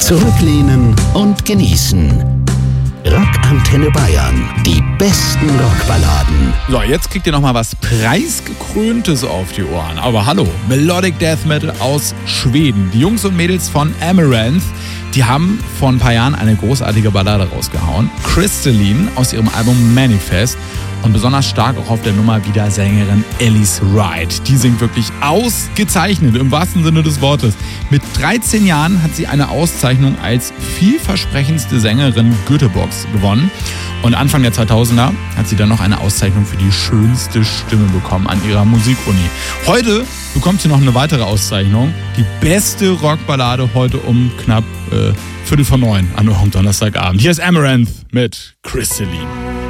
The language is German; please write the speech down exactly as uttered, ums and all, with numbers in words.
Zurücklehnen und genießen. Rockantenne Bayern. Die besten Rockballaden. So, jetzt kriegt ihr nochmal was Preisgekröntes auf die Ohren. Aber hallo, Melodic Death Metal aus Schweden. Die Jungs und Mädels von Amaranth, die haben vor ein paar Jahren eine großartige Ballade rausgehauen. Crystalline aus ihrem Album Manifest. Und besonders stark auch auf der Nummer wieder Sängerin Alice Wright. Die singt wirklich ausgezeichnet, im wahrsten Sinne des Wortes. Mit dreizehn Jahren hat sie eine Auszeichnung als vielversprechendste Sängerin Göteborgs gewonnen. Und Anfang der zweitausender hat sie dann noch eine Auszeichnung für die schönste Stimme bekommen an ihrer Musikuni. Heute bekommt sie noch eine weitere Auszeichnung. Die beste Rockballade heute um knapp äh, Viertel vor neun an eurem Donnerstagabend. Hier ist Amaranth mit Crystalline.